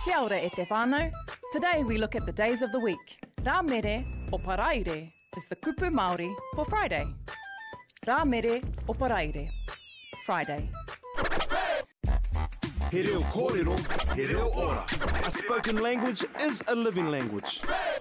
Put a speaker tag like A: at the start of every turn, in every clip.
A: Kia ora e te whānau. Today we look at the days of the week. Rā mere o paraire is the kupu Māori for Friday. Rā mere o paraire. Friday.
B: He reo kōrero, he reo ora. A spoken language is a living language.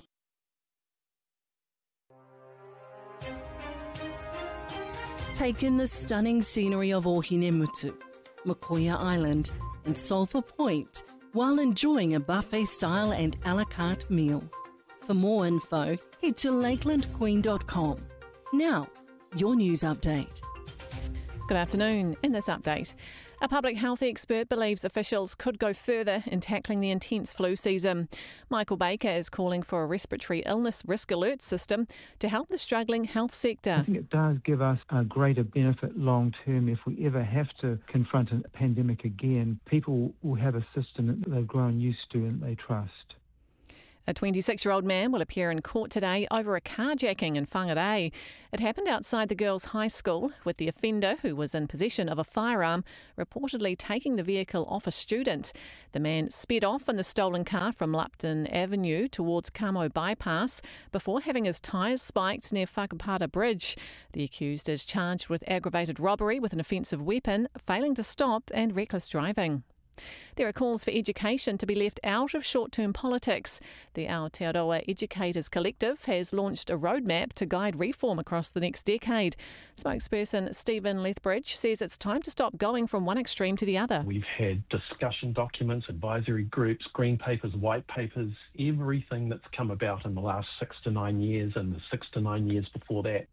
C: Take in the stunning scenery of Ohinemutu, Mokoia Island and Sulphur Point while enjoying a buffet-style and a la carte meal. For more info, head to lakelandqueen.com. Now, your news update.
D: Good afternoon. In this update, a public health expert believes officials could go further in tackling the intense flu season. Michael Baker is calling for a respiratory illness risk alert system to help the struggling health sector.
E: I think it does give us a greater benefit long term if we ever have to confront a pandemic again. People will have a system that they've grown used to and they trust.
D: A 26-year-old man will appear in court today over a carjacking in Whangarei. It happened outside the girls' high school, with the offender, who was in possession of a firearm, reportedly taking the vehicle off a student. The man sped off in the stolen car from Lupton Avenue towards Kamo Bypass before having his tyres spiked near Whakapara Bridge. The accused is charged with aggravated robbery with an offensive weapon, failing to stop and reckless driving. There are calls for education to be left out of short-term politics. The Aotearoa Educators Collective has launched a roadmap to guide reform across the next decade. Spokesperson Stephen Lethbridge says it's time to stop going from one extreme to the other.
F: We've had discussion documents, advisory groups, green papers, white papers, everything that's come about in the last 6 to 9 years and the 6 to 9 years before that.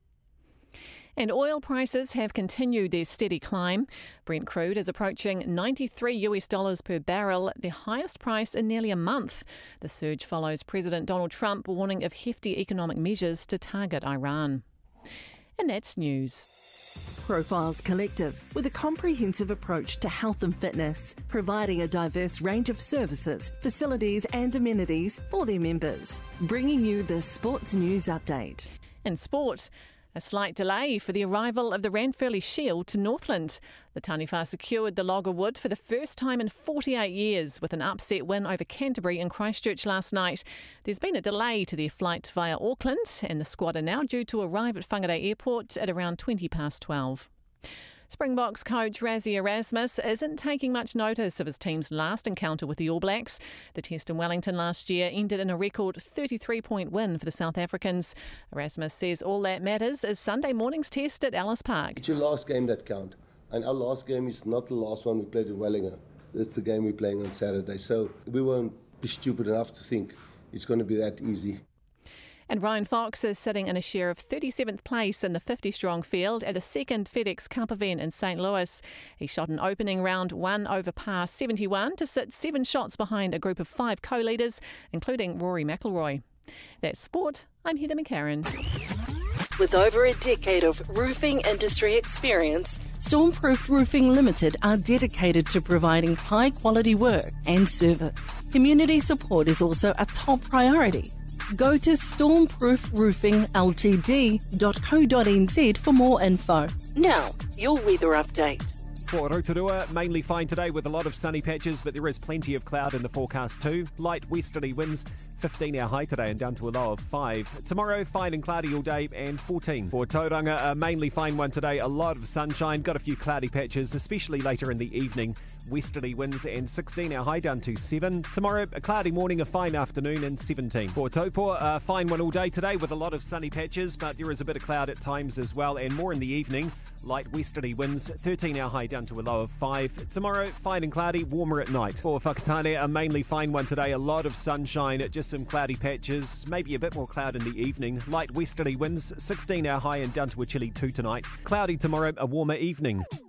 D: And oil prices have continued their steady climb. Brent crude is approaching $93 per barrel, the highest price in nearly a month. The surge follows President Donald Trump warning of hefty economic measures to target Iran. And that's news.
C: Profiles Collective, with a comprehensive approach to health and fitness, providing a diverse range of services, facilities and amenities for their members. Bringing you the Sports News Update.
D: In sport, a slight delay for the arrival of the Ranfurly Shield to Northland. The Taniwha secured the Logger Wood for the first time in 48 years with an upset win over Canterbury in Christchurch last night. There's been a delay to their flight via Auckland, and the squad are now due to arrive at Whangarei Airport at around 12:20. Springboks coach Rassie Erasmus isn't taking much notice of his team's last encounter with the All Blacks. The test in Wellington last year ended in a record 33-point win for the South Africans. Erasmus says all that matters is Sunday morning's test at Ellis Park.
G: It's your last game that counts, and our last game is not the last one we played in Wellington. It's the game we're playing on Saturday, so we won't be stupid enough to think it's going to be that easy.
D: And Ryan Fox is sitting in a share of 37th place in the 50-strong field at the second FedEx Cup event in St. Louis. He shot an opening round 1 over par 71 to sit 7 shots behind a group of 5 co-leaders, including Rory McIlroy. That's sport. I'm Heather McCarran.
C: With over a decade of roofing industry experience, Stormproofed Roofing Limited are dedicated to providing high-quality work and service. Community support is also a top priority. Go to stormproofroofingltd.co.nz for more info. Now, your weather update.
H: For Rotorua, mainly fine today with a lot of sunny patches, but there is plenty of cloud in the forecast too. Light westerly winds, 15 our high today and down to a low of 5. Tomorrow, fine and cloudy all day and 14. For Tauranga, a mainly fine one today, a lot of sunshine, got a few cloudy patches, especially later in the evening. Westerly winds and 16 our high down to 7. Tomorrow, a cloudy morning, a fine afternoon and 17. For Taupo, a fine one all day today with a lot of sunny patches, but there is a bit of cloud at times as well and more in the evening. Light westerly winds, 13 our high down to a low of 5. Tomorrow, fine and cloudy, warmer at night. For Whakatane, a mainly fine one today, a lot of sunshine, just some cloudy patches, maybe a bit more cloud in the evening. Light westerly winds, 16 our high and down to a chilly 2 tonight. Cloudy tomorrow, a warmer evening.